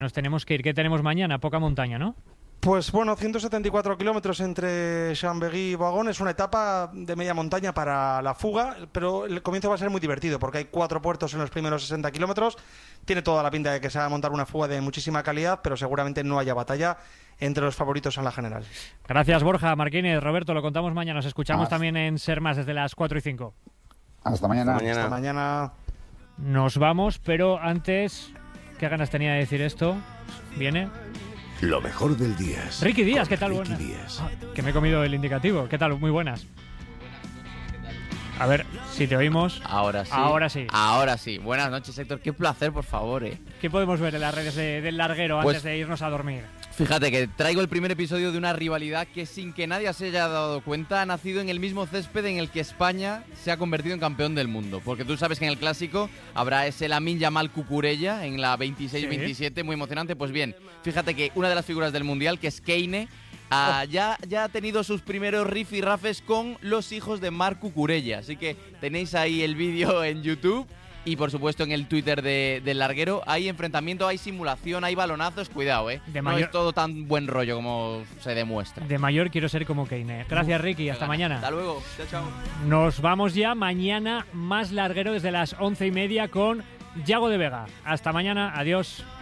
Nos tenemos que ir. ¿Qué tenemos mañana? Poca montaña, ¿no? Pues bueno, 174 kilómetros entre Chambéry y Boigón. Es una etapa de media montaña para la fuga, pero el comienzo va a ser muy divertido porque hay 4 puertos en los primeros 60 kilómetros. Tiene toda la pinta de que se va a montar una fuga de muchísima calidad, pero seguramente no haya batalla entre los favoritos en la general. Gracias, Borja Martínez. Roberto, lo contamos mañana. Nos escuchamos también en Ser Más desde las 4 y 5. Hasta mañana. Hasta mañana. Nos vamos, pero antes, ¿qué ganas tenía de decir esto? Viene lo mejor del día. Ricky Díaz, ¿qué tal? Ricky Buenas. Díaz. Que me he comido el indicativo. ¿Qué tal? Muy buenas. A ver, si te oímos. Ahora sí. Ahora sí. Ahora sí. Buenas noches, Héctor. Qué placer, por favor. ¿Qué podemos ver en las redes del larguero Pues, antes de irnos a dormir? Fíjate que traigo el primer episodio de una rivalidad que, sin que nadie se haya dado cuenta, ha nacido en el mismo césped en el que España se ha convertido en campeón del mundo. Porque tú sabes que en el Clásico habrá ese Lamine Yamal Cucurella en la 26-27, muy emocionante. Pues bien, fíjate que una de las figuras del Mundial, que es Keine, ya ha tenido sus primeros rifirrafes con los hijos de Marc Cucurella. Así que tenéis ahí el vídeo en YouTube. Y por supuesto en el Twitter del larguero hay enfrentamiento, hay simulación, hay balonazos, cuidado, no es todo tan buen rollo como se demuestra. De mayor quiero ser como Keine. Gracias, Ricky, hasta mañana. Hasta luego, chao, chao. Nos vamos ya mañana, más larguero desde las 11:30 con Yago de Vega. Hasta mañana, adiós.